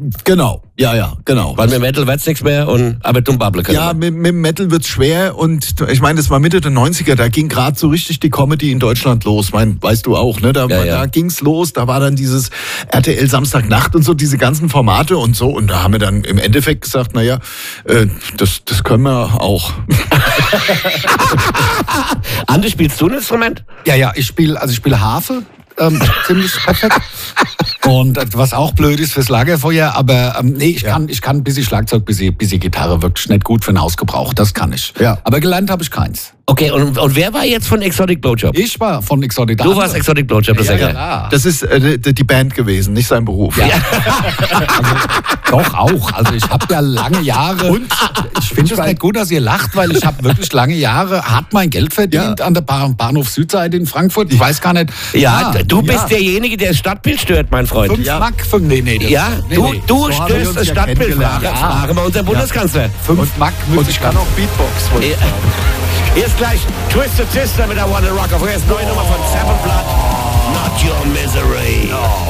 Genau, ja, genau. Weil mit Metal wird's nichts mehr aber dumm babbeln können. Ja, mit Metal wird's schwer und ich meine, das war Mitte der 90er, da ging gerade so richtig die Comedy in Deutschland los, weißt du auch, ne? Da ging's los, da war dann dieses RTL Samstagnacht und so, diese ganzen Formate und so und da haben wir dann im Endeffekt gesagt, naja, das können wir auch. Andi, spielst du ein Instrument? Ja, ich spiele Harfe. Ziemlich perfekt. Und was auch blöd ist fürs Lagerfeuer, aber ich kann ein bisschen Schlagzeug, bisschen Gitarre, wirklich nicht gut für den Hausgebrauch, das kann ich. Ja. Aber gelernt habe ich keins. Okay, und wer war jetzt von Exotic Blowjob? Ich war von Exotic. Du warst Exotic Blowjob, das ist ja geil. Das ist die Band gewesen, nicht sein Beruf. Ja. Also, doch auch. Also ich habe ja lange Jahre. Und ich finde es nicht gut, dass ihr lacht, weil ich habe wirklich lange Jahre hart mein Geld verdient an der Bahnhof Südseite in Frankfurt. Ich weiß gar nicht. Ja, du bist derjenige, der das Stadtbild stört, mein Freund. 5 Mark? Du stößt das Stadtbild. Fragen wir unseren Bundeskanzler. 5 Mark. Und ich kann auch Beatbox. Jetzt gleich Twisted Sister mit der Wanna Rock. Auf erst neue Nummer von Seven Blood. Not Your Misery.